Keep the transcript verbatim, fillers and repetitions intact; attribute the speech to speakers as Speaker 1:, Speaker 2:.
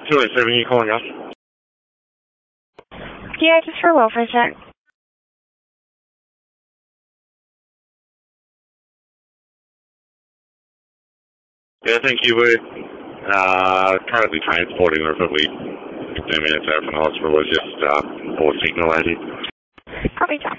Speaker 1: two eight seven, you calling us?
Speaker 2: Yeah, just for a welfare check.
Speaker 1: Yeah, thank you. We're uh, currently transporting her, but we fifteen minutes out from the hospital. We're just uh, for signal lady.
Speaker 2: Copy, John.